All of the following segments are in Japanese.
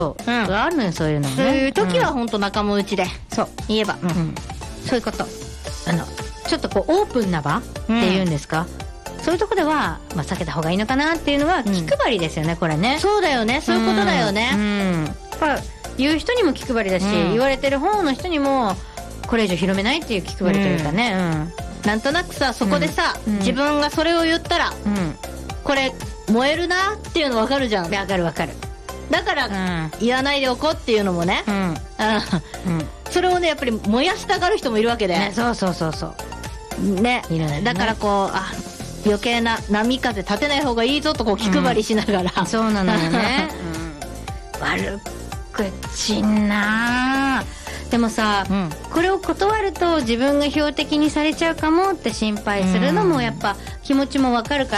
あるのよ、そういうのね。 そういう時は本当仲間内でそう言えば、 そういうこと。ちょっとこうオープンな場っていうんですか、そういうとこでは、避けた方がいいのかなっていうのは気配りですよね、これね。 そうだよね、そういうことだよね。 やっぱ言う人にも気配りだし、言われてる方の人にもこれ以上広めないっていう気配りというかね、 なんとなくさ、そこでさ、自分がそれを言ったら、これ燃えるなっていうの分かるじゃん。 分かる分かる。 だから、言わないでおこうっていうのもね、それをねやっぱり燃やしたがる人もいるわけで、 ね、そうそうそうそうね、だからこう余計な波風立てない方がいいぞとこう気配りしながら、 そうなのよね、悪口なでもさ、これを断ると自分が標的にされちゃうかもって心配するのもやっぱ気持ちもわかるから、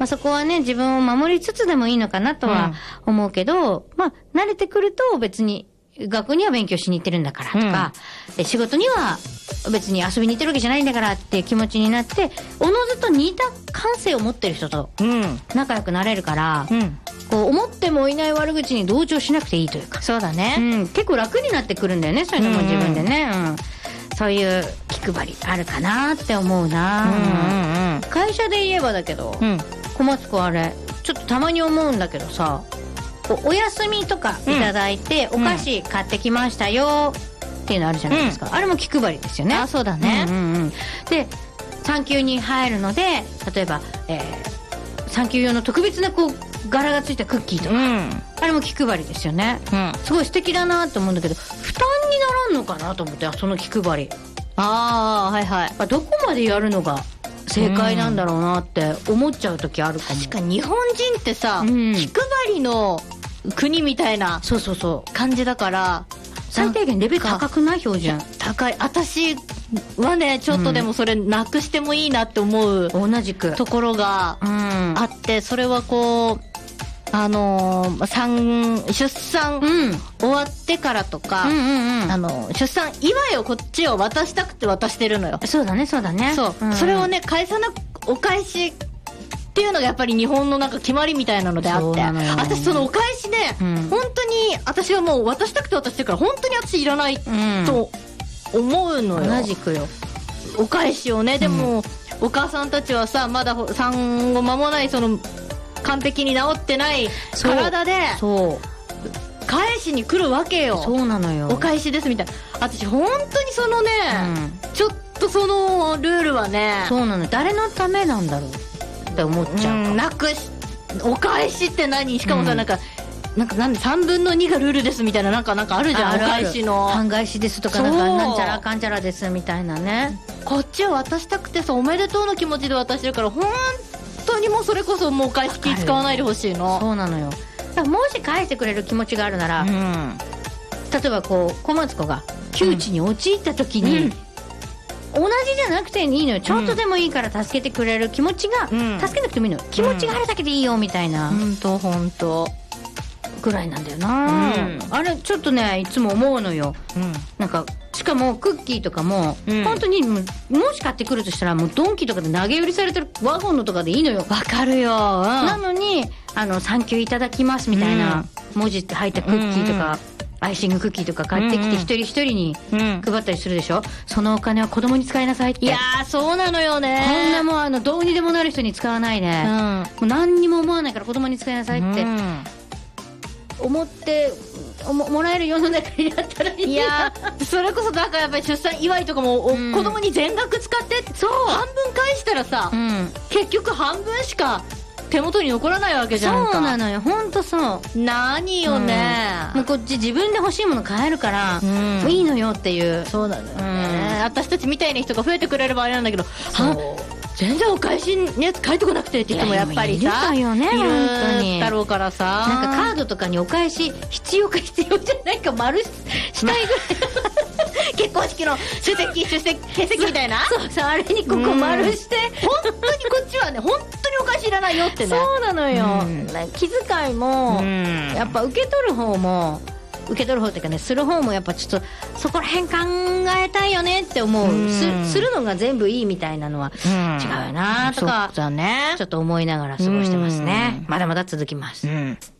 そこはね自分を守りつつでもいいのかなとは思うけど、慣れてくると別に学校には勉強しに行ってるんだからとか、仕事には別に遊びに行ってるわけじゃないんだからっていう気持ちになって、おのずと似た感性を持ってる人と仲良くなれるから、こう思ってもいない悪口に同情しなくていいというか。 そうだね、 結構楽になってくるんだよね、そういうのも自分でね、そういう気配りあるかなって思うな。会社で言えばだけど、小松子あれちょっとたまに思うんだけどさ、お休みとかいただいて、お菓子買ってきましたよっていうのあるじゃないですか、あれも気配りですよね。 そうだね、 で産休に入るので、例えば、産休用の特別なこう柄がついたクッキーとか、あれも気配りですよね、すごい素敵だなと思うんだけど、負担にならんのかなと思って、その気配りどこまでやるのが正解なんだろうなって思っちゃう時あるかも。 確かに日本人ってさ、気配りの国みたいな感じだから、 最低限レベル高くない？標準高い。私はねちょっとでもそれなくしてもいいなって思う同じくところがあって、それはこう出産終わってからとか、出産祝いをこっちを渡したくて渡してるのよ。 そうだねそうだね。 それをね返さなお返しっていうのがやっぱり日本のなんか決まりみたいなのであって、私そのお返しね、本当に私はもう渡したくて渡してるから、本当に私いらないと思うのよ。 同じくよ。 お返しをね。でも、お母さんたちはさ、まだ産後間もない、その完璧に治ってない体で返しに来るわけよ。 そうなのよ。 お返しですみたいな。私本当にそのね、ちょっとそのルールはね、 そうなの。誰のためなんだろうって思っちゃうかも。 お返しって何？しかもさ、なんで3分の2がルールですみたいな、なんかあるじゃん。お返しの半返しですとか、なんちゃらかんちゃらですみたいなね。 こっちは渡したくてさ、おめでとうの気持ちで渡してるから、本当にもうそれこそもうお返し気使わないでほしいの。 そうなのよ。だからもし返してくれる気持ちがあるなら、例えばこう小松子が窮地に陥った時に、同じじゃなくていいのよ。ちょっとでもいいから助けてくれる気持ちが、助けなくてもいいのよ。気持ちがあるだけでいいよみたいな。 本当ぐらいなんだよな、あれちょっとねいつも思うのよ、なんかしかもクッキーとかも、本当にもし買ってくるとしたら、もうドンキとかで投げ売りされてるワゴンのとかでいいのよ。 わかるよ、 なのにサンキューいただきますみたいな文字って入ったクッキーとか、アイシングクッキーとか買ってきて一人一人に配ったりするでしょ、そのお金は子供に使いなさいって。 いやーそうなのよね。 こんなもうどうにでもなる人に使わないで、もう何にも思わないから子供に使いなさいって思ってもらえる世の中になったらいい。 いやそれこそだからやっぱり出産祝いとかも子供に全額使って、半分返したらさ、結局半分しか手元に残らないわけじゃんか。 そうなのよ、ほんとそう。 何よね、 もうこっち自分で欲しいもの買えるから、いいのよっていう。 そうなのよね、私たちみたいな人が増えてくれればあれなんだけど、全然お返しのやつ返ってこなくてって言ってもやっぱりさ、 いるだろうからさ、 なんかカードとかにお返し必要か必要じゃないか丸したいぐらい結婚式の欠席みたいなそうあれにここ丸して、 本当にこっちはね本当にお返しいらないよってね。 そうなのよ、気遣いも、やっぱ受け取る方っていうかね、する方もやっぱちょっとそこら辺考えたいよねって思う、するのが全部いいみたいなのは違うよなとか、ちょっと思いながら過ごしてますね。まだまだ続きます。